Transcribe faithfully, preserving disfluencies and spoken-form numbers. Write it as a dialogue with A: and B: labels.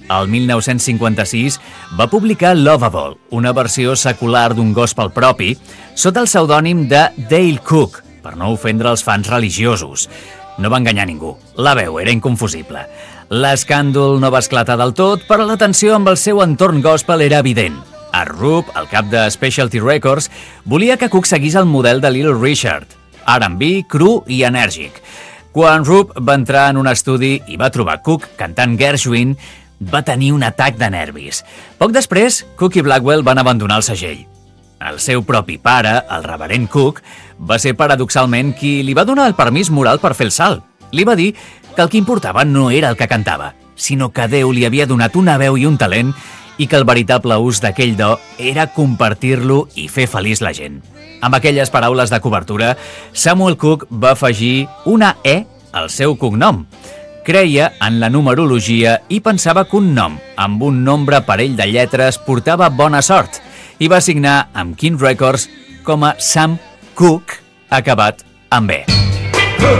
A: el mil nou-cents cinquanta-sis, va publicar Lovable, una versió secular d'un gospel propi, sota el pseudònim de Dale Cook, per no ofendre els fans religiosos. No va enganyar ningú, la veu era inconfusible. L'escàndol no va esclatar del tot, però la tensió amb el seu entorn gospel era evident. A Rub, el cap de Specialty Records, volia que Cook seguís el model de Little Richard, R and B, cru i enèrgic. Quan Rub va entrar en un estudi i va trobar Cook cantant Gershwin, va tenir un atac de nervis. Poc després, Cook i Blackwell van abandonar el segell. El seu propi pare, el reverend Cook, va ser paradoxalment qui li va donar el permís moral per fer el salt. Li va dir que el que importava no era el que cantava, sinó que Déu li havia donat una veu i un talent i que el veritable ús d'aquell do era compartir-lo i fer feliç la gent. Amb aquelles paraules de cobertura, Samuel Cook va afegir una E al seu cognom. Creia en la numerologia i pensava que un nom amb un nombre parell de lletres portava bona sort i va signar amb King Records com a Sam Cooke, acabat amb E.